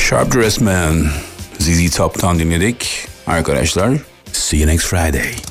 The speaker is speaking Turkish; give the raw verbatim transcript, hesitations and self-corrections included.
Sharp Dressed Man, Z Z Top'tan dinledik. Arkadaşlar, see you next Friday.